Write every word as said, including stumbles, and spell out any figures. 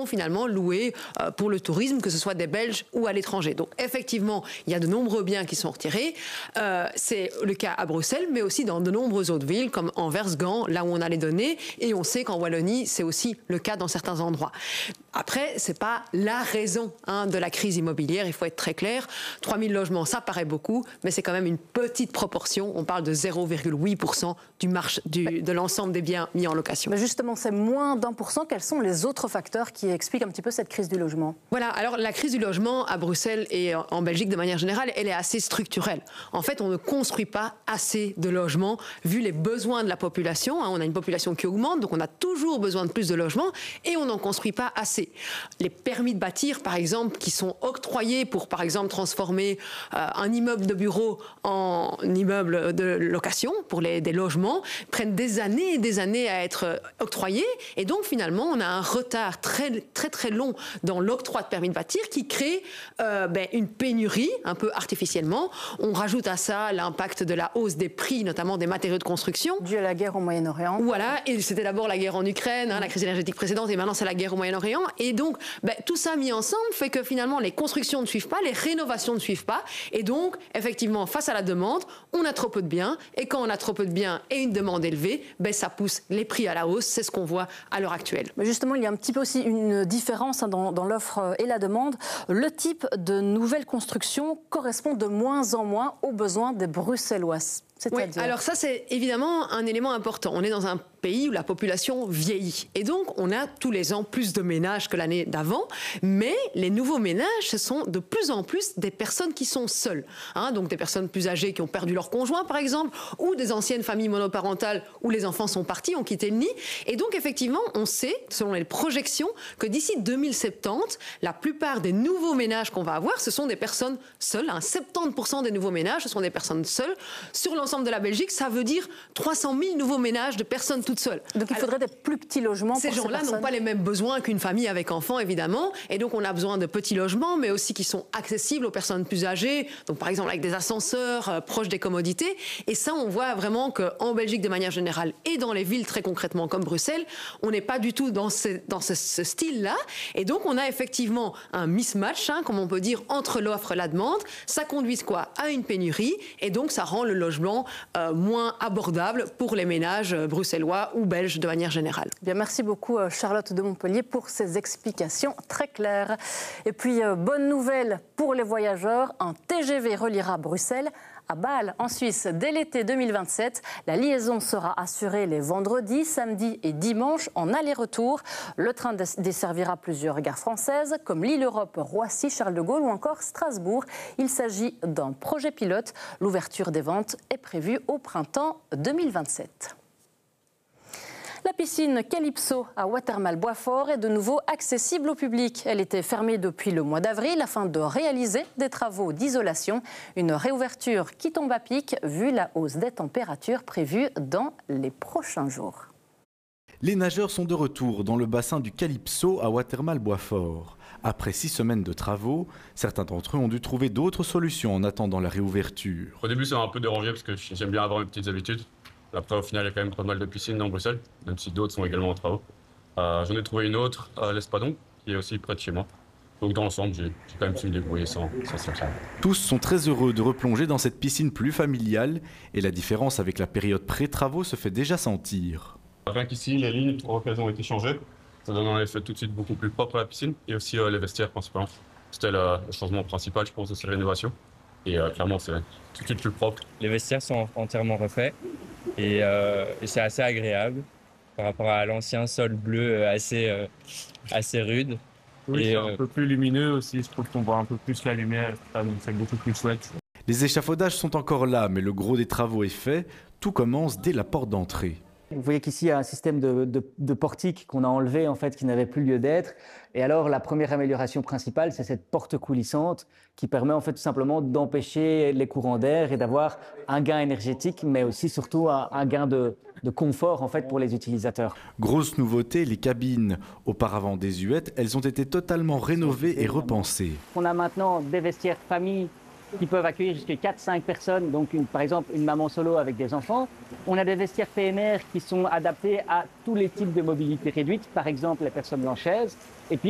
sont finalement loués euh, pour le tourisme, que ce soit des Belges ou à l'étranger. Donc effectivement, il y a de nombreux biens qui sont retirés. Euh, c'est le cas à Bruxelles, mais aussi dans de nombreuses autres villes, comme Anvers, Gand, là où on a les données. Et on sait qu'en Wallonie, c'est aussi le cas dans certains endroits. Après, c'est pas la raison hein, de la crise immobilière, il faut être très clair. trois mille logements, ça paraît beaucoup, mais c'est quand même une petite proportion. On parle de zéro virgule huit pour cent du marché, du, de l'ensemble des biens mis en location. Mais justement, c'est moins d'un pour cent. Quels sont les autres facteurs qui expliquent un petit peu cette crise du logement? Voilà, alors la crise du logement à Bruxelles et en Belgique de manière générale, elle est assez structurelle. En fait, on ne construit pas assez de logements vu les besoins de la population. On a une population qui augmente, donc on a toujours besoin de plus de logements et on n'en construit pas assez. Les permis de bâtir, par exemple, qui sont octroyés pour, par exemple, transformer euh, un immeuble de bureau en immeuble de location pour les, des logements, prennent des années et des années à être octroyés. Et donc, finalement, on a un retard très, très, très long dans l'octroi de permis de bâtir qui crée euh, ben, une pénurie, un peu artificiellement. On rajoute à ça l'impact de la hausse des prix, notamment des matériaux de construction. Dû à la guerre au Moyen-Orient. Voilà, et c'était d'abord la guerre en Ukraine, hein, la crise énergétique précédente, et maintenant c'est la guerre au Moyen-Orient. Et donc, ben, tout ça mis ensemble fait que finalement, les constructions ne suivent pas, les rénovations ne suivent pas. Et donc, effectivement, face à la demande, on a trop peu de biens. Et quand on a trop peu de biens et une demande élevée, ben, ça pousse les prix à la hausse. C'est ce qu'on voit à l'heure actuelle. Mais justement, il y a un petit peu aussi une différence hein, dans, dans l'offre et la demande. Le type de nouvelles constructions correspond de moins en moins aux besoins des Bruxellois. Oui, alors ça c'est évidemment un élément important. On est dans un pays où la population vieillit. Et donc on a tous les ans plus de ménages que l'année d'avant. Mais les nouveaux ménages, ce sont de plus en plus des personnes qui sont seules. Hein, donc des personnes plus âgées qui ont perdu leur conjoint par exemple, ou des anciennes familles monoparentales où les enfants sont partis, ont quitté le nid. Et donc effectivement, on sait, selon les projections, que d'ici deux mille soixante-dix, la plupart des nouveaux ménages qu'on va avoir, ce sont des personnes seules. Hein, soixante-dix pour cent des nouveaux ménages, ce sont des personnes seules. Sur l'ensemble de la Belgique, ça veut dire trois cent mille nouveaux ménages de personnes toutes seules. Donc il faudrait Alors, des plus petits logements ces pour ces gens-là personnes. n'ont pas les mêmes besoins qu'une famille avec enfants, évidemment. Et donc on a besoin de petits logements, mais aussi qui sont accessibles aux personnes plus âgées. Donc par exemple avec des ascenseurs euh, proches des commodités. Et ça, on voit vraiment qu'en Belgique, de manière générale, et dans les villes très concrètement comme Bruxelles, on n'est pas du tout dans ce, dans ce, ce style-là. Et donc on a effectivement un mismatch, hein, comme on peut dire, entre l'offre et la demande. Ça conduit quoi à une pénurie. Et donc ça rend le logement Euh, moins abordable pour les ménages euh, bruxellois ou belges de manière générale. Bien, merci beaucoup Charlotte de Montpellier pour ces explications très claires. Et puis, euh, bonne nouvelle pour les voyageurs, un T G V reliera Bruxelles à Bâle, en Suisse, dès l'été deux mille vingt-sept. La liaison sera assurée les vendredis, samedis et dimanches en aller-retour. Le train desservira plusieurs gares françaises, comme Lille-Europe, Roissy, Charles de Gaulle ou encore Strasbourg. Il s'agit d'un projet pilote. L'ouverture des ventes est prévue au printemps deux mille vingt-sept. La piscine Calypso à Watermal-Boisfort est de nouveau accessible au public. Elle était fermée depuis le mois d'avril afin de réaliser des travaux d'isolation. Une réouverture qui tombe à pic vu la hausse des températures prévue dans les prochains jours. Les nageurs sont de retour dans le bassin du Calypso à Watermal-Boisfort. Après six semaines de travaux, certains d'entre eux ont dû trouver d'autres solutions en attendant la réouverture. Au début, ça m'a un peu dérangé parce que j'aime bien avoir mes petites habitudes. Après, au final, il y a quand même pas mal de piscines dans Bruxelles, même si d'autres sont également en travaux. Euh, J'en ai trouvé une autre à l'Espadon, qui est aussi près de chez moi. Donc dans l'ensemble, j'ai quand même su me débrouiller sans, sans ça. Tous sont très heureux de replonger dans cette piscine plus familiale et la différence avec la période pré-travaux se fait déjà sentir. Rien qu'ici, les lignes pour occasion ont été changées. Ça donne un effet tout de suite beaucoup plus propre à la piscine et aussi euh, les vestiaires principalement. C'était le, le changement principal, je pense, de cette rénovation. Et euh, clairement, c'est tout de suite plus propre. Les vestiaires sont entièrement refaits et, euh, et c'est assez agréable par rapport à l'ancien sol bleu assez, euh, assez rude. Oui, c'est euh, un peu plus lumineux aussi, je trouve qu'on voit un peu plus la lumière, donc c'est beaucoup plus chouette. Les échafaudages sont encore là, mais le gros des travaux est fait. Tout commence dès la porte d'entrée. Vous voyez qu'ici, il y a un système de, de, de portique qu'on a enlevé, en fait, qui n'avait plus lieu d'être. Et alors, la première amélioration principale, c'est cette porte coulissante qui permet, en fait, tout simplement d'empêcher les courants d'air et d'avoir un gain énergétique, mais aussi, surtout, un, un gain de, de confort, en fait, pour les utilisateurs. Grosse nouveauté, les cabines, auparavant désuètes, elles ont été totalement rénovées et repensées. On a maintenant des vestiaires famille qui peuvent accueillir jusqu'à quatre à cinq personnes, donc une, par exemple une maman solo avec des enfants. On a des vestiaires P M R qui sont adaptés à tous les types de mobilité réduite, par exemple les personnes en chaise. Et puis